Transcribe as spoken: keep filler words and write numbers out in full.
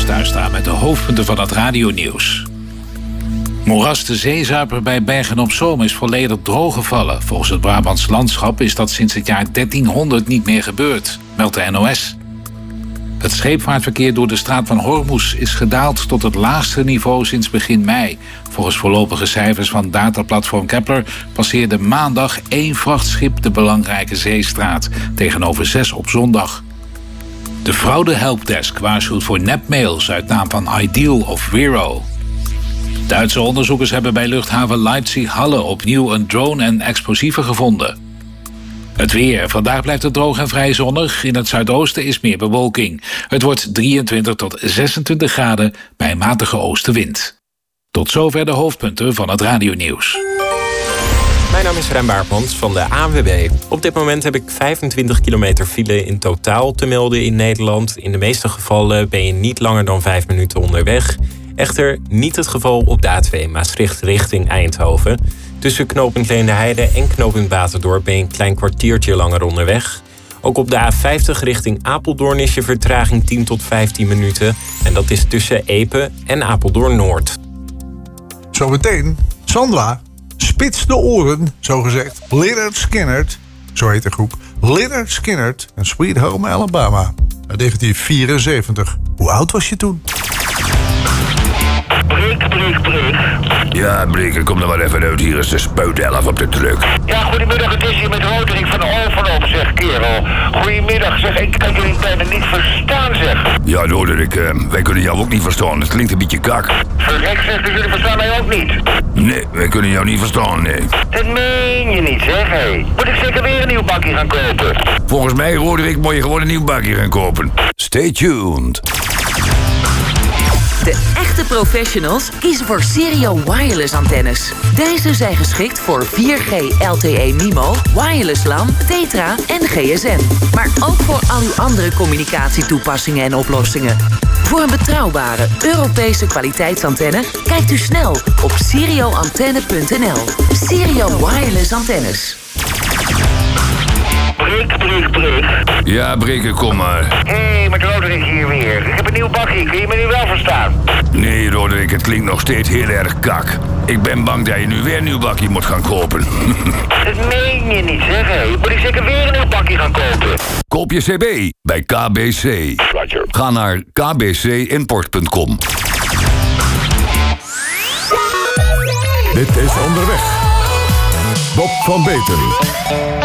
Tuinstra met de hoofdpunten van het radionieuws. Moeras de Zeezuiper bij Bergen op Zoom is volledig drooggevallen. Volgens het Brabants Landschap is dat sinds het jaar dertienhonderd niet meer gebeurd, meldt de N O S. Het scheepvaartverkeer door de straat van Hormuz is gedaald tot het laagste niveau sinds begin mei. Volgens voorlopige cijfers van dataplatform Kepler passeerde maandag één vrachtschip de belangrijke zeestraat, tegenover zes op zondag. De fraude helpdesk waarschuwt voor nepmails uit naam van Ideal of Wero. Duitse onderzoekers hebben bij luchthaven Leipzig-Halle opnieuw een drone en explosieven gevonden. Het weer. Vandaag blijft het droog en vrij zonnig. In het zuidoosten is meer bewolking. Het wordt drieëntwintig tot zesentwintig graden bij een matige oostenwind. Tot zover de hoofdpunten van het radionieuws. Mijn naam is Rem Baartmans van de A N W B. Op dit moment heb ik vijfentwintig kilometer file in totaal te melden in Nederland. In de meeste gevallen ben je niet langer dan vijf minuten onderweg. Echter niet het geval op de A twee Maastricht richting Eindhoven. Tussen knooppunt Leenderheide en knooppunt Baterdorp ben je een klein kwartiertje langer onderweg. Ook op de A vijftig richting Apeldoorn is je vertraging tien tot vijftien minuten. En dat is tussen Epe en Apeldoorn Noord. Zometeen, Sandra, spits de oren, zogezegd. Lynyrd Skynyrd, zo heet de groep. Lynyrd Skynyrd en Sweet Home Alabama. Uit negentien vierenzeventig. Hoe oud was je toen? Breek, breek, breek. Ja, Breek, kom er maar even uit. Hier is de spuitelf op de truck. Ja, goedemiddag, het is hier met Roderick van Overloop, zeg, kerel. Goedemiddag, zeg, ik kan jullie bijna niet verstaan, zeg. Ja, Roderick, uh, wij kunnen jou ook niet verstaan. Het klinkt een beetje kak. Verrek, zeg, dus jullie verstaan mij ook niet? Nee, wij kunnen jou niet verstaan, nee. Dat meen je niet, zeg, hé. Moet ik zeker weer een nieuw bakje gaan kopen? Volgens mij, Roderick, moet je gewoon een nieuw bakje gaan kopen. Stay tuned. De echte professionals kiezen voor Sirio Wireless antennes. Deze zijn geschikt voor vier G L T E MIMO, Wireless LAN, Tetra en G S M. Maar ook voor al uw andere communicatietoepassingen en oplossingen. Voor een betrouwbare Europese kwaliteitsantenne kijkt u snel op sirio antenne punt n l. Sirio Wireless antennes. Breek, breek, breek. Ja, Breek, kom maar. Hé, hey, met Roderick hier weer. Ik heb een nieuw bakje, kun je me nu wel verstaan? Nee, Roderick, het klinkt nog steeds heel erg kak. Ik ben bang dat je nu weer een nieuw bakje moet gaan kopen. Dat meen je niet, zeg, hé. Moet ik zeker weer een nieuw bakje gaan kopen? Koop je C B bij K B C. Roger. Ga naar k b c import punt com. Dit is Onderweg. Bob van Beeten.